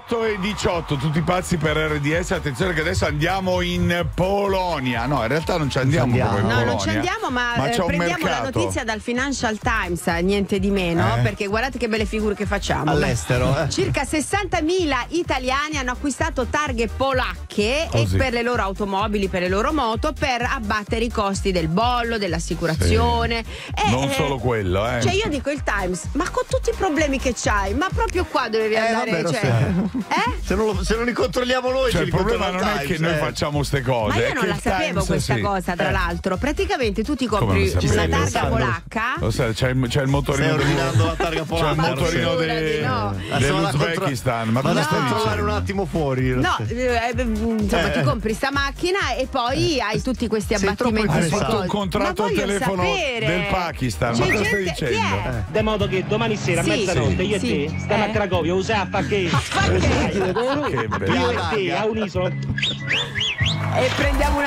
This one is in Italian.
8:18, tutti pazzi per RDS. Attenzione che adesso andiamo in Polonia. No, in realtà non ci andiamo proprio in Polonia. No, non ci andiamo, ma c'è un prendiamo la mercato. notizia dal Financial Times, niente di meno, perché guardate che belle figure che facciamo. All'estero. Circa 60.000 italiani hanno acquistato targhe polacche Così. e per le loro automobili, per le loro moto, per abbattere i costi del bollo, dell'assicurazione. Sì. Non solo quello, Cioè io dico il Times, ma con tutti i problemi che c'hai, ma proprio qua dovevi andare. vabbè, lo Cioè, se non li controlliamo noi, Cioè, ce il li problema non controlla è il che Times, noi facciamo ste cose. ma io è non che la il sapevo Times, questa sì. cosa, tra l'altro. Praticamente tu ti Come compri non sapevi? una targa pensando? polacca. Lo sai, c'è il motorino Stai ordinando la targa c'è il polacca. motorino figurati, no. dell'Uzbekistan. Ma cosa Vado a stai controllare un dicendo? attimo fuori. No, insomma, ti compri sta macchina e poi hai tutti questi Sei troppo abbattimenti Hai su interessato. fatto un cose. contratto Ma al voglio telefono sapere. del Pakistan. C'è Ma cosa stai gente- chi dicendo? è? De modo che domani sera a Sì. mezzanotte io e Sì. te stiamo a Cracovia, usa a che? Che bello. Io e te a un'isola. E prendiamo una